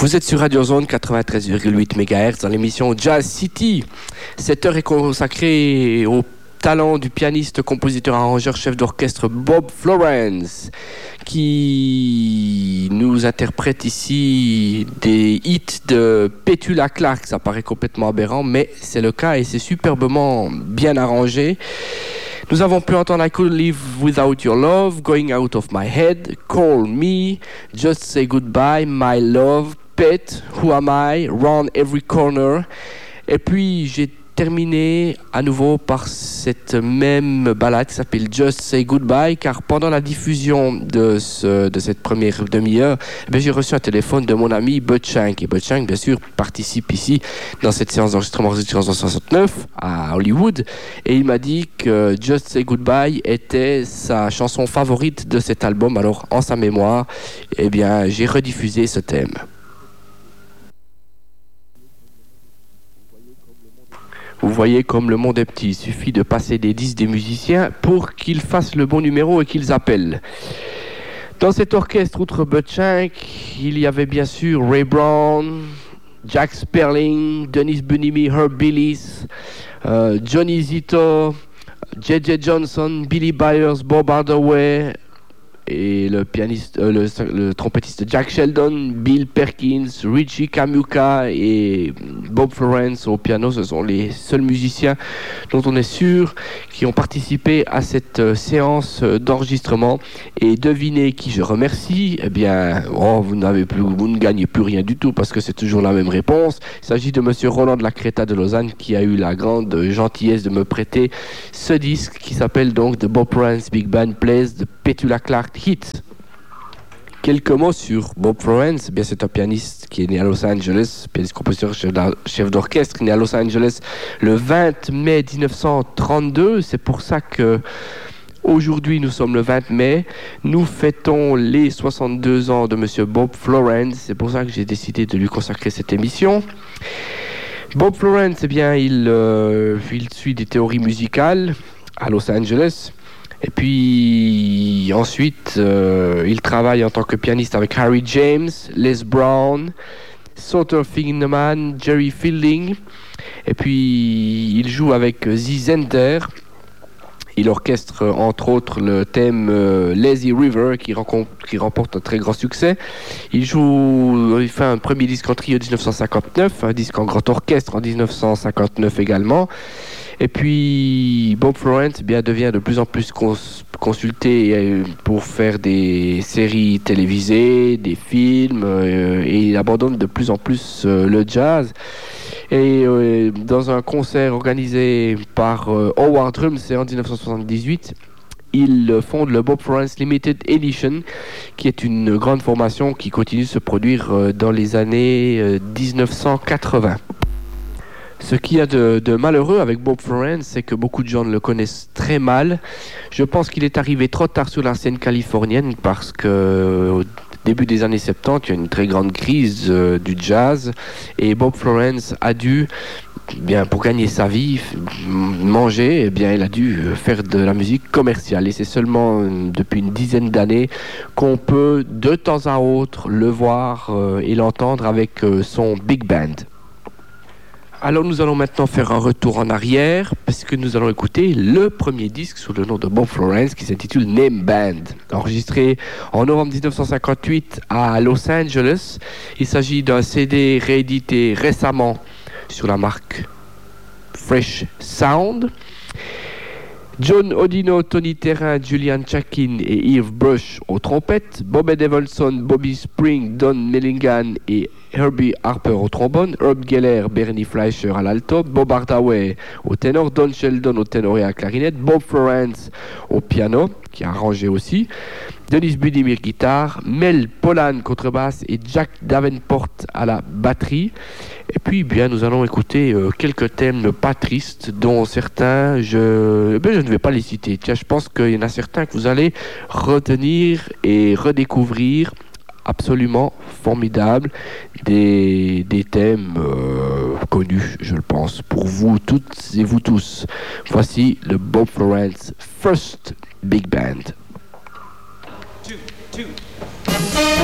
Vous êtes sur Radio Zone 93,8 MHz dans l'émission Jazz City. Cette heure est consacrée au talent du pianiste, compositeur, arrangeur, chef d'orchestre Bob Florence, qui nous interprète ici des hits de Petula Clark. Ça paraît complètement aberrant, mais c'est le cas et c'est superbement bien arrangé. Nous avons pu entendre I Could Live Without Your Love, Going Out of My Head, Call Me, Just Say Goodbye, My Love, Pet, Who Am I, Round Every Corner. Et puis j'ai terminé à nouveau par cette même ballade qui s'appelle Just Say Goodbye, car pendant la diffusion de cette première demi-heure, j'ai reçu un téléphone de mon ami Bud Shank. Et Bud Shank, bien sûr, participe ici dans cette séance d'enregistrement en 1969 à Hollywood. Et il m'a dit que Just Say Goodbye était sa chanson favorite de cet album. Alors, en sa mémoire, j'ai rediffusé ce thème. Vous voyez comme le monde est petit, il suffit de passer des disques des musiciens pour qu'ils fassent le bon numéro et qu'ils appellent. Dans cet orchestre, outre Bud Shank, il y avait bien sûr Ray Brown, Jack Sperling, Dennis Bunimi, Herb Billis, Johnny Zito, J.J. Johnson, Billy Byers, Bob Hardaway, et le pianiste, le trompettiste Jack Sheldon, Bill Perkins, Richie Kamuka et Bob Florence au piano. Ce sont les seuls musiciens dont on est sûr qui ont participé à cette séance d'enregistrement. Et devinez qui je remercie. Vous ne gagnez plus rien du tout parce que c'est toujours la même réponse. Il s'agit de monsieur Roland de la Creta de Lausanne qui a eu la grande gentillesse de me prêter ce disque qui s'appelle donc The Bob Florence Big Band Plays the Petula Clark Hit. Quelques mots sur Bob Florence. C'est un pianiste qui est né à Los Angeles, pianiste, compositeur, chef d'orchestre, né à Los Angeles le 20 mai 1932. C'est pour ça que aujourd'hui, nous sommes le 20 mai. Nous fêtons les 62 ans de monsieur Bob Florence. C'est pour ça que j'ai décidé de lui consacrer cette émission. Bob Florence, il suit des théories musicales à Los Angeles. Et puis ensuite, il travaille en tant que pianiste avec Harry James, Les Brown, Souther Thingman, Jerry Fielding. Et puis il joue avec Zy Zender. Il orchestre entre autres le thème Lazy River qui remporte un très grand succès. Il fait un premier disque en trio en 1959, un disque en grand orchestre en 1959 également. Et puis Bob Florence devient de plus en plus consulté pour faire des séries télévisées, des films, et il abandonne de plus en plus le jazz. Et dans un concert organisé par Howard Rumsey en 1978, il fonde le Bob Florence Limited Edition, qui est une grande formation qui continue de se produire dans les années 1980. Ce qu'il y a de malheureux avec Bob Florence, c'est que beaucoup de gens le connaissent très mal. Je pense qu'il est arrivé trop tard sur la scène californienne parce que au début des années 70, il y a une très grande crise du jazz et Bob Florence a dû, pour gagner sa vie, manger, il a dû faire de la musique commerciale. Et c'est seulement depuis une dizaine d'années qu'on peut de temps à autre le voir et l'entendre avec son big band. Alors nous allons maintenant faire un retour en arrière parce que nous allons écouter le premier disque sous le nom de Bob Florence qui s'intitule Name Band, enregistré en novembre 1958 à Los Angeles. Il s'agit d'un CD réédité récemment sur la marque Fresh Sound. John Odino, Tony Terrin, Julian Chakin et Yves Brush aux trompettes, Bob Edelson, Bobby Spring, Don Mellingham et Herbie Harper au trombone, Herb Geller, Bernie Fleischer à l'alto, Bob Hardaway au ténor, Don Sheldon au ténor et à la clarinette, Bob Florence au piano, qui a arrangé aussi, Dennis Budimir guitare, Mel Polan contrebasse et Jack Davenport à la batterie. Et puis nous allons écouter quelques thèmes pas tristes dont certains je ne vais pas les citer. Je pense qu'il y en a certains que vous allez retenir et redécouvrir, absolument formidables, des thèmes connus, je le pense, pour vous toutes et vous tous. Voici le Bob Florence First Big Band. 2, 2.